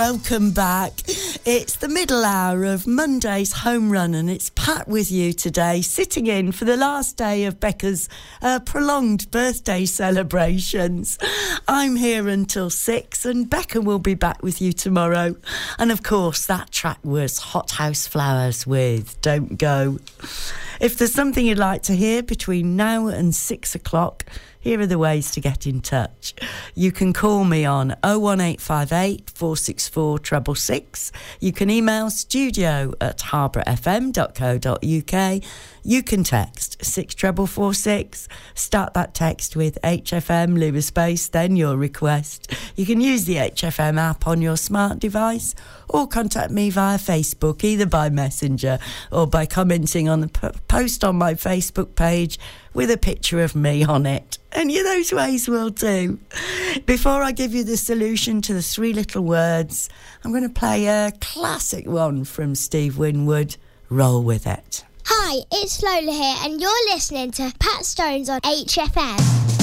Welcome back. It's the middle hour of Monday's Home Run, and it's Pat with you today, sitting in for the last day of Becca's prolonged birthday celebrations. I'm here until 6, and Becca will be back with you tomorrow. And of course, that track was Hothouse Flowers with Don't Go. If there's something you'd like to hear between now and 6 o'clock, here are the ways to get in touch. You can call me on 01858 464 666. You can email studio@harbourfm.co.uk. You can text 64446. Start that text with HFM, leave a space, then your request. You can use the HFM app on your smart device or contact me via Facebook, either by Messenger or by commenting on the post on my Facebook page with a picture of me on it. Any of those ways will do. Before I give you the solution to the 3 little words, I'm going to play a classic one from Steve Winwood, Roll With It. Hi, it's Lola here, and you're listening to Pat Stones on HFM.